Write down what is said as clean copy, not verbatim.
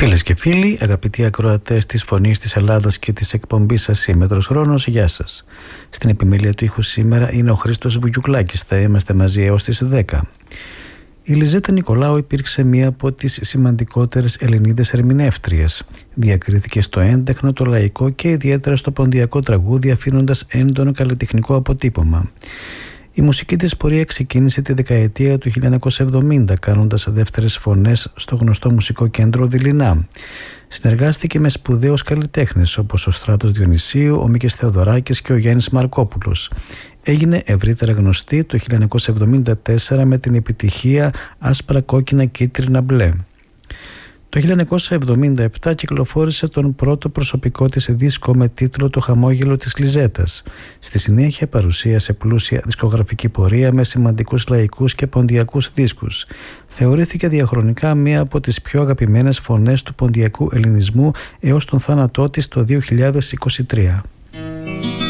Φίλες και φίλοι, αγαπητοί ακροατές της Φωνής της Ελλάδας και της εκπομπής σας Σύμμετρος Χρόνος, γεια σας. Στην επιμέλεια του ήχου σήμερα είναι ο Χρήστος Βουγιουκλάκης. Θα είμαστε μαζί έως τις 10. Η Λιζέτα Νικολάου υπήρξε μία από τις σημαντικότερες Ελληνίδες ερμηνεύτριες. Διακρίθηκε στο έντεχνο, το λαϊκό και ιδιαίτερα στο ποντιακό τραγούδι, αφήνοντας έντονο καλλιτεχνικό αποτύπωμα. Η μουσική της πορεία ξεκίνησε τη δεκαετία του 1970, κάνοντας δεύτερες φωνές στο γνωστό μουσικό κέντρο Δειλινά. Συνεργάστηκε με σπουδαίους καλλιτέχνες όπως ο Στράτος Διονυσίου, ο Μίκης Θεοδωράκης και ο Γιάννης Μαρκόπουλος. Έγινε ευρύτερα γνωστή το 1974 με την επιτυχία «Άσπρα, κόκκινα, κίτρινα, μπλε». Το 1977 κυκλοφόρησε τον πρώτο προσωπικό της δίσκο με τίτλο «Το χαμόγελο της Λιζέτας». Στη συνέχεια παρουσίασε πλούσια δισκογραφική πορεία με σημαντικούς λαϊκούς και ποντιακούς δίσκους. Θεωρήθηκε διαχρονικά μία από τις πιο αγαπημένες φωνές του ποντιακού ελληνισμού έως τον θάνατό της το 2023.